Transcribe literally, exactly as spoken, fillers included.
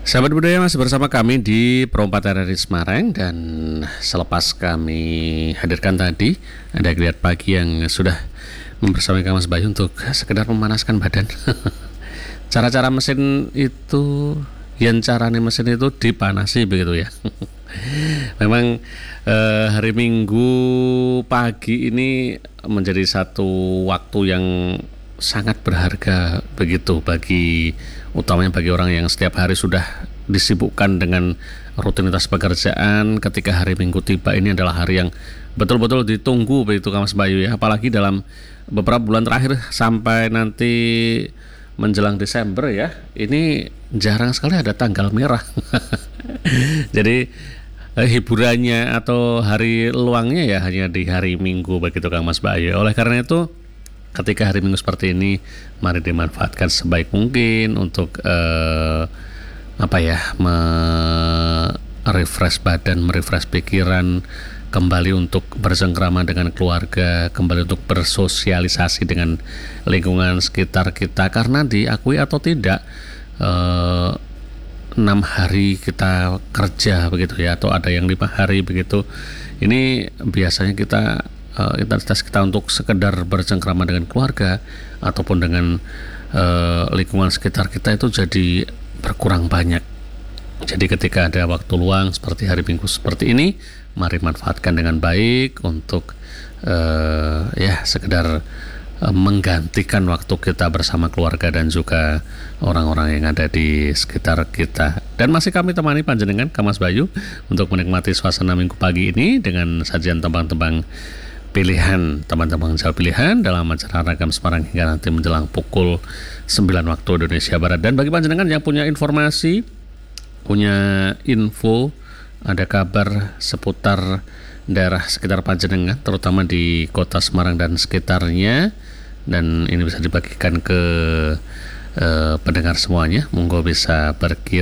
Sahabat budaya masih bersama kami di Perempatan R R I Semarang, dan selepas kami hadirkan tadi ada Geliat Pagi yang sudah membersamai Kang Mas Bayu untuk sekedar memanaskan badan. Cara-cara mesin itu, yang caranya mesin itu dipanasi begitu ya. Memang eh, hari Minggu pagi ini menjadi satu waktu yang sangat berharga begitu bagi utamanya bagi orang yang setiap hari sudah disibukkan dengan rutinitas pekerjaan. Ketika hari Minggu tiba, ini adalah hari yang betul-betul ditunggu begitu Kang Mas Bayu ya, apalagi dalam beberapa bulan terakhir sampai nanti menjelang Desember ya, ini jarang sekali ada tanggal merah. Jadi eh, hiburannya atau hari luangnya ya hanya di hari Minggu begitu Kang Mas Bayu. Oleh karena itu, ketika hari Minggu seperti ini, mari dimanfaatkan sebaik mungkin untuk eh, apa ya, merefresh badan, merefresh pikiran, kembali untuk bersengkrama dengan keluarga, kembali untuk bersosialisasi dengan lingkungan sekitar kita. Karena diakui atau tidak, eh, enam hari kita kerja begitu ya, atau ada yang lima hari begitu. Ini biasanya kita uh, intensitas kita untuk sekedar bersengkrama dengan keluarga ataupun dengan uh, lingkungan sekitar kita itu jadi berkurang banyak. Jadi ketika ada waktu luang seperti hari Minggu seperti ini, mari manfaatkan dengan baik untuk uh, ya sekedar menggantikan waktu kita bersama keluarga dan juga orang-orang yang ada di sekitar kita. Dan masih kami temani panjenengan Kang Mas Bayu untuk menikmati suasana Minggu pagi ini dengan sajian tembang-tembang pilihan, teman-teman jawab pilihan dalam acara Ragam Semarang hingga nanti menjelang pukul sembilan waktu Indonesia Barat. Dan bagi panjenengan yang punya informasi, punya info, ada kabar seputar daerah sekitar panjenengan, terutama di kota Semarang dan sekitarnya, dan ini bisa dibagikan ke uh, pendengar semuanya, monggo bisa berkirim